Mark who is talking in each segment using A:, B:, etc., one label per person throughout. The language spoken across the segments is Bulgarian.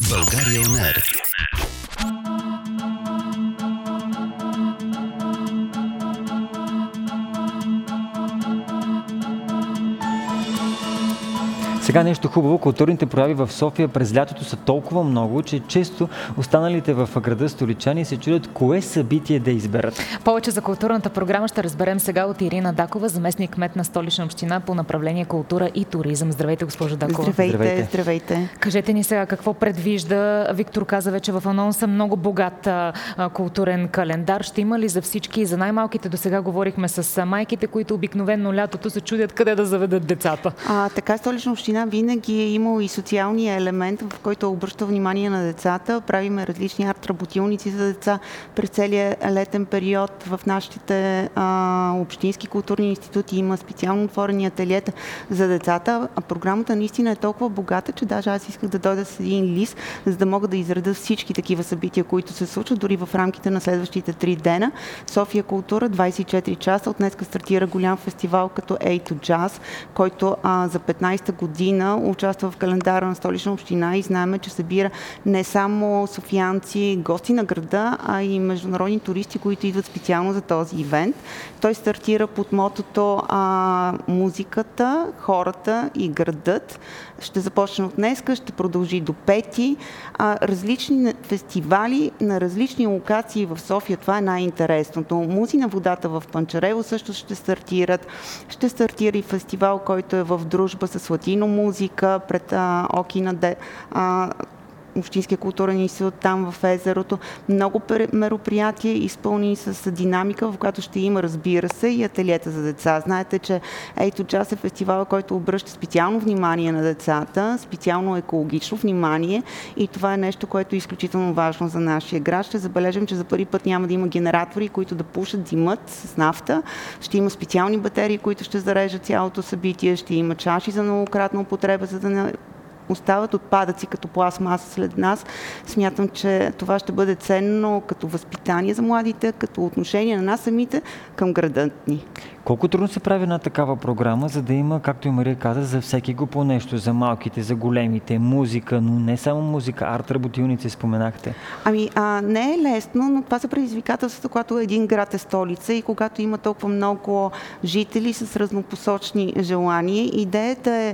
A: България.онер.
B: Сега нещо хубаво. Културните прояви в София през лятото са толкова много, че често останалите в града столичани се чудят кое събитие да изберат.
C: Повече за културната програма ще разберем сега от Ирина Дакова, заместник кмет на Столична община по направление култура и туризъм. Здравейте, госпожо Дакова.
D: Здравейте.
C: Кажете ни сега какво предвижда. Виктор каза вече в анонса много богат културен календар. Ще има ли за всички? За най-малките досега говорихме с майките, които обикновено лятото се чудят къде да заведат децата.
D: Така Столична община винаги е имал и социалния елемент, в който обръща внимание на децата. Правиме различни арт-работилници за деца през целия летен период. В нашите общински културни институти има специално отворени ателиета за децата. А програмата наистина е толкова богата, че даже аз исках да дойда с един лист, за да мога да изредя всички такива събития, които се случват, дори в рамките на следващите 3 дена. София култура 24 часа. От днеска стартира голям фестивал като A to Jazz, който за 15-та година участва в календара на Столична община и знаем, че събира не само софиянци, гости на града, а и международни туристи, които идват специално за този ивент. Той стартира под мотото музиката, хората и градът. Ще започне от днеска, ще продължи до 5-ти. Различни фестивали на различни локации в София. Това е най-интересното. Музи на водата в Панчарево също ще стартират. Ще стартира и фестивал, който е в дружба с Латино музика пред Окина Общинския културен институт там в езерото. Много мероприятия, изпълнени с динамика, в която ще има, разбира се, и ателиета за деца. Знаете, че A to Jazz е фестивал, който обръща специално внимание на децата, специално екологично внимание, и това е нещо, което е изключително важно за нашия град. Ще забележим, че за първи път няма да има генератори, които да пушат димът с нафта. Ще има специални батерии, които ще зареждат цялото събитие. Ще има чаши за многократна употреба, за да не остават отпадъци като пластмаса след нас. Смятам, че това ще бъде ценно като възпитание за младите, като отношение на нас самите към града ни.
B: Колко трудно се прави една такава програма, за да има, както и Мария каза, за всеки го по нещо, за малките, за големите, музика, но не само музика, арт-работилници споменахте.
D: Не е лесно, но това са предизвикателствата, когато един град е столица и когато има толкова много жители с разнопосочни желания. Идеята е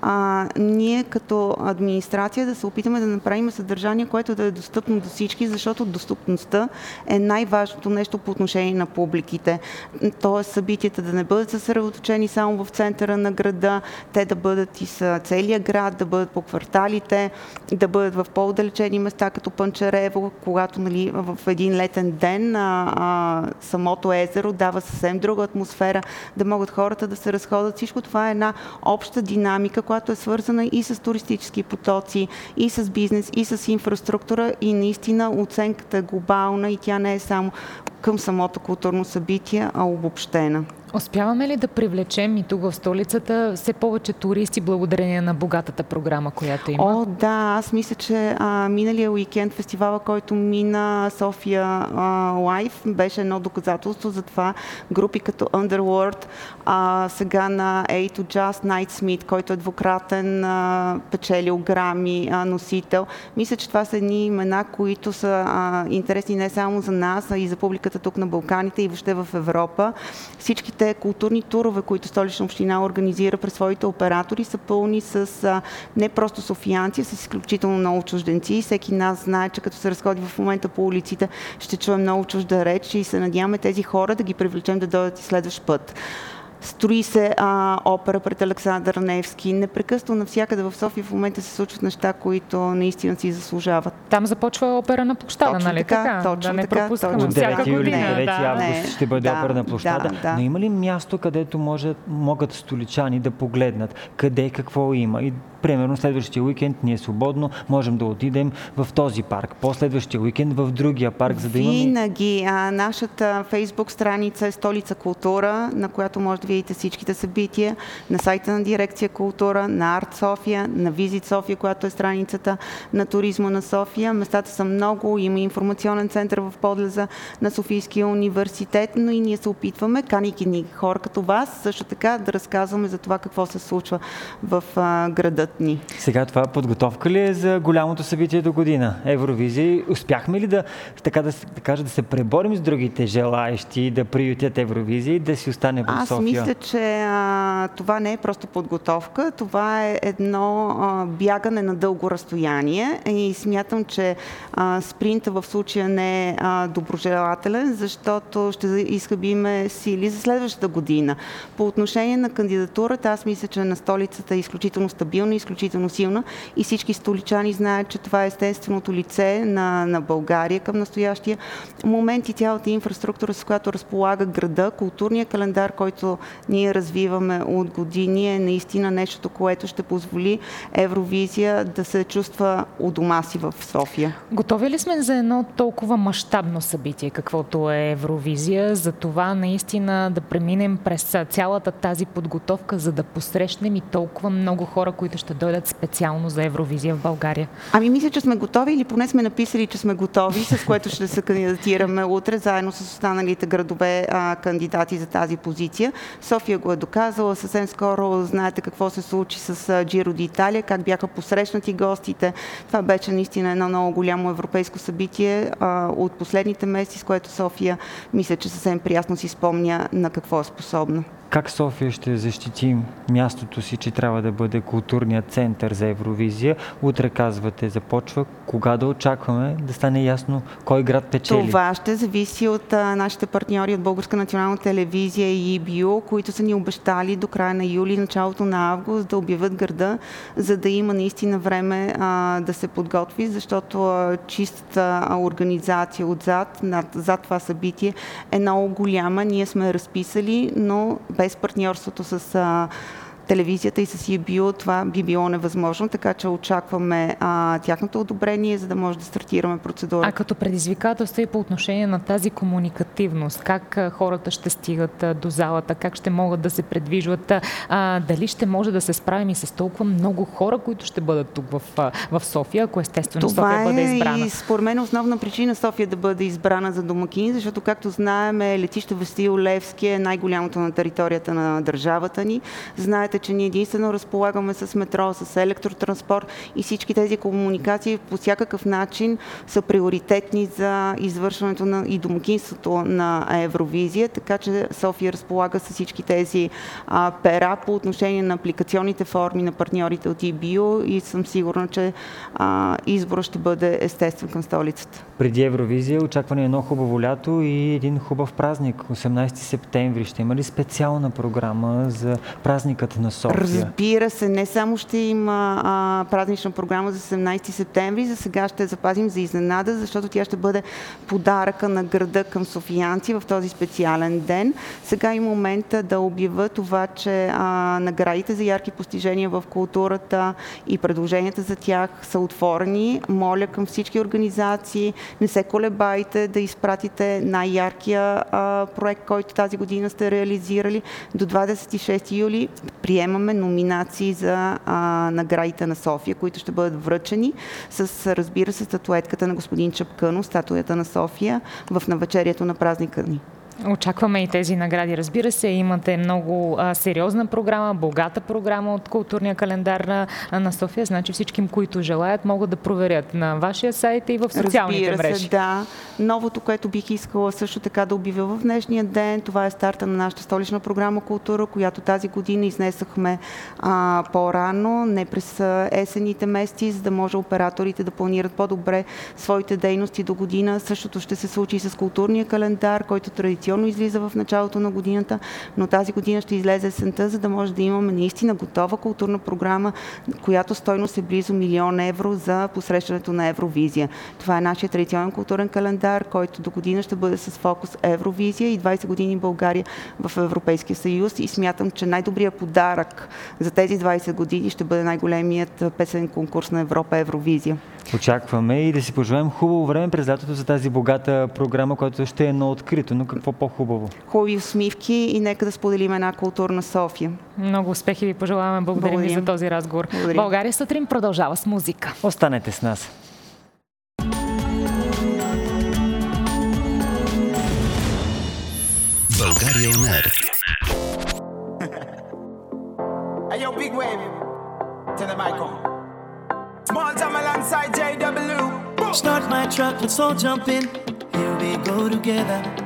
D: ние като администрация да се опитаме да направим съдържание, което да е достъпно до всички, защото достъпността е най-важното нещо по отношение на публиките. Тоест събитията да не бъдат съсредоточени само в центъра на града, те да бъдат и с целия град, да бъдат по кварталите, да бъдат в по-отдалечени места, като Панчарево, когато в един летен ден самото езеро дава съвсем друга атмосфера, да могат хората да се разходят. Всичко това е една обща динамика, която е свързана и с туристически потоци, и с бизнес, и с инфраструктура, и наистина оценката е глобална и тя не е само към самото културно събитие, а обобщена.
C: Успяваме ли да привлечем и тук в столицата все повече туристи благодарение на богатата програма, която има?
D: Да, аз мисля, че миналия уикенд фестивала, който мина София Лайф, беше едно доказателство за това. Групи като Underworld, сега на A to Jazz, Night Smith, който е двукратен печелил грами, носител. Мисля, че това са едни имена, които са интересни не само за нас, а и за публиката тук на Балканите и въобще в Европа. Всичките културни турове, които Столична община организира през своите оператори, са пълни с не просто софиянци, а с изключително много чужденци. Всеки нас знае, че като се разходи в момента по улиците, ще чуем много чужда реч и се надяваме тези хора да ги привлечем да дойдат и следващ път. Строи се опера пред Александър Невски. Непрекъснато навсякъде в София в момента се случват неща, които наистина си заслужават.
C: Там започва опера на площада, нали така?
D: Точно
C: да не
D: така.
C: пропускаме всяка година.
B: 9 август ще бъде опера на площада. Но има ли място, където могат столичани да погледнат къде какво има? И примерно следващия уикенд ние свободно можем да отидем в този парк. Последващия уикенд в другия парк, за да имаме...
D: Винаги. Нашата фейсбук страница е Столица култура, на която може да видите всичките събития, на сайта на дирекция култура, на Арт София, на Визит София, която е страницата на туризма на София. Местата са много, има информационен център в подлеза на Софийския университет, но и ние се опитваме, канейки ни хора като вас, също така да разказваме за това какво се случва в градът. ни.
B: Сега това подготовка ли е за голямото събитие до година? Евровизия. Успяхме ли да се преборим с другите желаещи да приютят Евровизия и да си остане в София?
D: Аз мисля, че това не е просто подготовка, това е едно бягане на дълго разстояние и смятам, че спринта в случая не е доброжелателен, защото ще изхъбиме сили за следващата година. По отношение на кандидатурата, аз мисля, че на столицата е изключително стабилна, изключително силна и всички столичани знаят, че това е естественото лице на България към настоящия момент и цялата инфраструктура, с която разполага града, културния календар, който ние развиваме от години, е наистина нещото, което ще позволи Евровизия да се чувства у дома си в София.
C: Готови ли сме за едно толкова мащабно събитие, каквото е Евровизия, за това наистина да преминем през цялата тази подготовка, за да посрещнем и толкова много хора, които ще дойдат специално за Евровизия в България?
D: Ами мисля, че сме готови или поне сме написали, че сме готови, с което ще се кандидатираме утре, заедно с останалите градове кандидати за тази позиция. София го е доказала. Съвсем скоро знаете какво се случи с Джиро ди Италия, как бяха посрещнати гостите. Това беше наистина едно много голямо европейско събитие от последните месеци, с което София мисля, че съвсем приясно си спомня на какво е способна.
B: Как София ще защити мястото си, че трябва да бъде културният център за Евровизия? Утре, казвате, започва. Кога да очакваме да стане ясно кой град печели?
D: Това ще зависи от нашите партньори от Българска национална телевизия и EBU, които са ни обещали до края на юли, началото на август да обявят града, за да има наистина време да се подготви, защото чистата организация зад това събитие е много голяма. Ние сме разписали, но без партньорството с телевизията и с EBU това би било невъзможно, така че очакваме тяхното одобрение, за да може да стартираме процедура.
C: А като предизвикателство и по отношение на тази комуникативност, как хората ще стигат до залата, как ще могат да се предвижват, дали ще може да се справим и с толкова много хора, които ще бъдат тук в София, ако естествено София бъде избрана?
D: Това е и според мен основна причина София да бъде избрана за домакин, защото както знаем, летище Васил Левски е най-голямото на територията на държавата ни. Знаете, че ние единствено разполагаме с метро, с електротранспорт и всички тези комуникации по всякакъв начин са приоритетни за извършването и домакинството на Евровизия, така че София разполага с всички тези пера по отношение на апликационните форми на партньорите от EBU и съм сигурна, че изборът ще бъде естествен към столицата.
B: Преди Евровизия очакване едно хубаво лято и един хубав празник. 18 септември ще има ли специална програма за празникът на София?
D: Разбира се, не само ще има празнична програма за 17 септември, за сега ще запазим за изненада, защото тя ще бъде подаръка на града към софиянци в този специален ден. Сега е момента да обявя това, че наградите за ярки постижения в културата и предложенията за тях са отворени. Моля към всички организации, не се колебайте да изпратите най-яркия проект, който тази година сте реализирали. До 26 юли приемаме номинации за наградите на София, които ще бъдат връчени с, разбира се, статуетката на господин Чапкънов, статуята на София в навечерието на празника ни.
C: Очакваме и тези награди, разбира се. Имате много сериозна програма, богата програма от културния календар на София. Значи всички, които желаят, могат да проверят на вашия сайт и в социалните мрежи.
D: Разбира се, да. Новото, което бих искала също така да обявя в днешния ден, това е старта на нашата столична програма Култура, която тази година изнесахме по-рано, не през есените месеци, за да може операторите да планират по-добре своите дейности до година. Същото ще се случи и с културния календар, който традиционно излиза в началото на годината, но тази година ще излезе есента, за да може да имаме наистина готова културна програма, която стойност е близо 1 000 000 евро за посрещането на Евровизия. Това е нашия традиционен културен календар, който до година ще бъде с фокус Евровизия и 20 години България в Европейския съюз и смятам, че най-добрият подарък за тези 20 години ще бъде най-големият песен конкурс на Европа Евровизия.
B: Очакваме и да си пожелаем хубаво време през лятото за тази богата програма, която ще е едно открито, но какво по-хубаво?
D: Хубави усмивки и нека да споделим една културна София.
C: Много успехи ви пожелаваме. Благодарим ви за този разговор.
D: Благодарим.
C: България сутрин продължава с музика.
B: Останете с нас.
A: България on Air.
E: Hey, yo, Big Wave.
A: Tell the mic on. Small time alongside JW. Start my truck, let's all jump in. Here we go together.